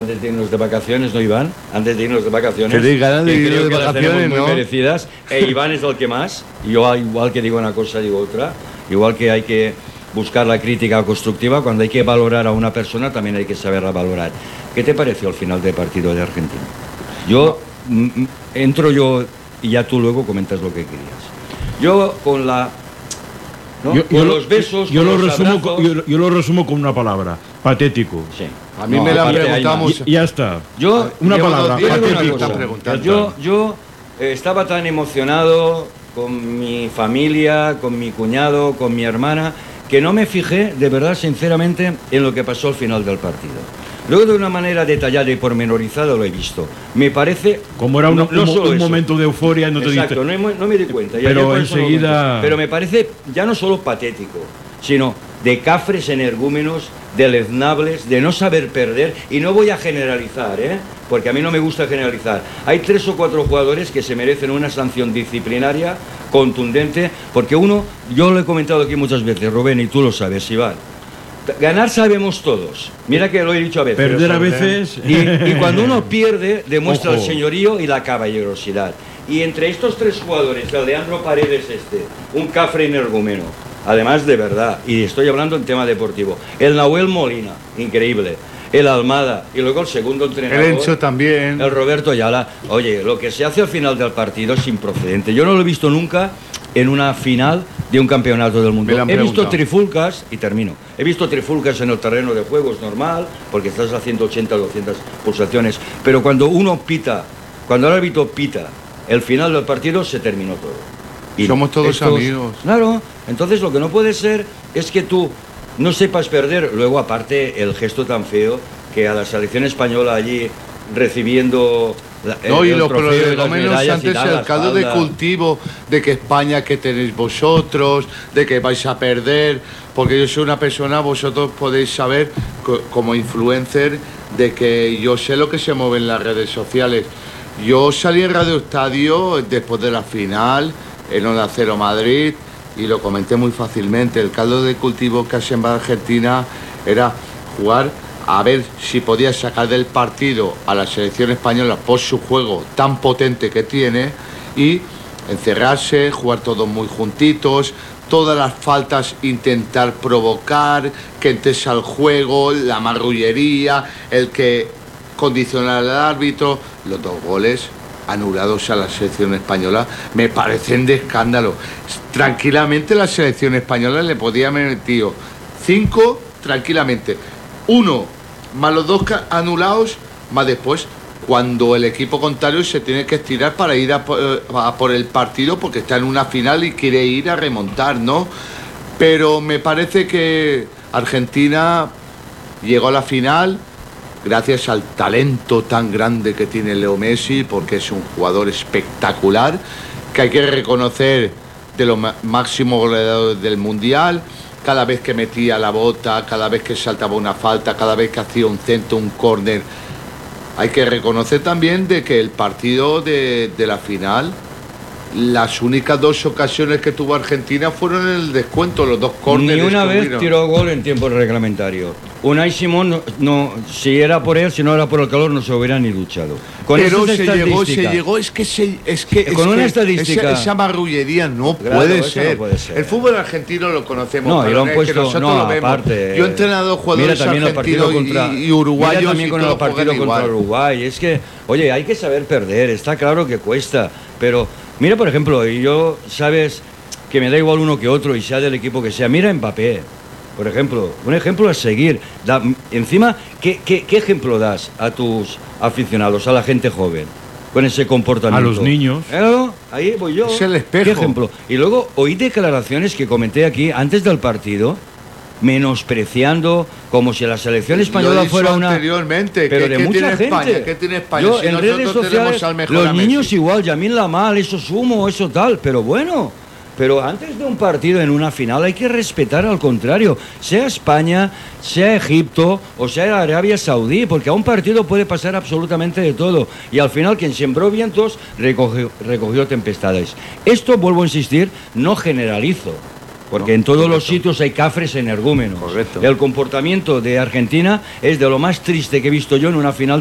antes de irnos de vacaciones, ¿no, Iván? Antes de irnos de vacaciones. ¿Tenéis ganas de ir de creo que las tenemos vacaciones, muy no? merecidas. Iván es el que más. Yo, igual que digo una cosa, digo otra. Igual que hay que buscar la crítica constructiva, cuando hay que valorar a una persona, también hay que saberla valorar. ¿Qué te pareció al final del partido de Argentina? Entro yo y ya tú luego comentas lo que querías. Yo con la... ¿no? Con los besos, yo con lo los resumo abrazos. yo lo resumo con una palabra: patético. Sí. A mí me la aparte preguntamos. Ya está. Yo, Una llevo palabra: 2 días Yo digo una patético. cosa, preguntando. yo estaba tan emocionado con mi familia, con mi cuñado, con mi hermana, que no me fijé, de verdad, sinceramente, en lo que pasó al final del partido. Luego, de una manera detallada y pormenorizada, lo he visto. Me parece... Como era un solo eso. momento de euforia, no te Exacto, diste... no me di cuenta. Y Pero ayer por eso no lo enseguida- comenté. Pero me parece ya no solo patético, sino de cafres energúmenos, deleznables, de no saber perder. Y no voy a generalizar, porque a mí no me gusta generalizar. Hay 3 o 4 jugadores que se merecen una sanción disciplinaria contundente, porque uno, yo lo he comentado aquí muchas veces, Rubén, y tú lo sabes, Iván. Ganar sabemos todos. Mira que lo he dicho a veces. Perder a veces... Y cuando uno pierde, demuestra Ojo. el señorío y la caballerosidad. Y entre estos 3 jugadores, el Leandro Paredes un cafre energúmeno, además de verdad, y estoy hablando en tema deportivo, el Nahuel Molina, increíble, el Almada, y luego el segundo entrenador, El Enzo también. el Roberto Ayala. Oye, lo que se hace al final del partido es improcedente. Yo no lo he visto nunca en una final de un campeonato del mundo. Me lo han He visto preguntado. trifulcas, y termino, he visto trifulcas en el terreno de juego, es normal, porque estás a 180 o 200 pulsaciones, pero cuando uno pita, cuando el árbitro pita el final del partido, se terminó todo. Y Somos todos amigos. Claro, entonces lo que no puede ser es que tú no sepas perder. Luego, aparte, el gesto tan feo que a la selección española allí recibiendo No, y el lo trofeo y las menos medallas y antes tal, el la caldo de espalda. cultivo de que España que tenéis vosotros, de que vais a perder, porque yo soy una persona, vosotros podéis saber como influencer de que yo sé lo que se mueve en las redes sociales. Yo salí en Radio Estadio después de la final, en Onda Cero Madrid, y lo comenté muy fácilmente. El caldo de cultivo que hacen en Argentina era jugar a ver si podía sacar del partido a la selección española por su juego tan potente que tiene y encerrarse, jugar todos muy juntitos, todas las faltas intentar provocar, que entres al juego, la marrullería, el que condicionar al árbitro. Los 2 goles anulados a la selección española me parecen de escándalo. Tranquilamente la selección española le podía haber metido 5 tranquilamente. 1 más los 2 anulados, más después cuando el equipo contrario se tiene que estirar para ir a por el partido porque está en una final y quiere ir a remontar, ¿no? Pero me parece que Argentina llegó a la final gracias al talento tan grande que tiene Leo Messi, porque es un jugador espectacular, que hay que reconocer de los máximos goleadores del Mundial. Cada vez que metía la bota, cada vez que saltaba una falta, cada vez que hacía un centro, un córner. Hay que reconocer también de que el partido de la final, las únicas 2 ocasiones que tuvo Argentina fueron en el descuento, los 2 córneres. Ni una que vez hubieron. tiró gol en tiempo reglamentario. Unai Simón, no, si era por él, si no era por el calor, no se hubiera ni duchado. Con Pero esas se estadísticas, llegó, es que Con una estadística- esa marrullería no Claro, puede eso ser. no puede ser. El fútbol argentino lo conocemos, No, y lo han pero es que puesto, nosotros no, lo vemos. aparte. Yo he entrenado jugadores mira también el partido argentinos contra, y uruguayos mira también y con el todos partido juegan contra igual. Uruguay. Es que, oye, hay que saber perder, está claro que cuesta, pero mira, por ejemplo, y yo, sabes, que me da igual uno que otro y sea del equipo que sea. Mira Mbappé, por ejemplo, un ejemplo a seguir. Encima, ¿qué ejemplo das a tus aficionados, a la gente joven, con ese comportamiento? A los niños. Ahí voy yo. Es el espejo. ¿Qué ejemplo? Y luego oí declaraciones que comenté aquí antes del partido, menospreciando como si la selección española Lo he dicho fuera una... anteriormente, pero ¿qué de mucha tiene gente. España? ¿Qué tiene España? Yo, Si en nosotros redes tenemos sociales, al mejor los a Messi. niños igual, Yamil Lamal, eso es humo, eso tal, pero bueno... Pero antes de un partido en una final hay que respetar al contrario, sea España, sea Egipto o sea Arabia Saudí, porque a un partido puede pasar absolutamente de todo. Y al final quien sembró vientos recogió tempestades. Esto, vuelvo a insistir, no generalizo, porque en todos los sitios hay cafres energúmenos. Correcto. El comportamiento de Argentina es de lo más triste que he visto yo en una final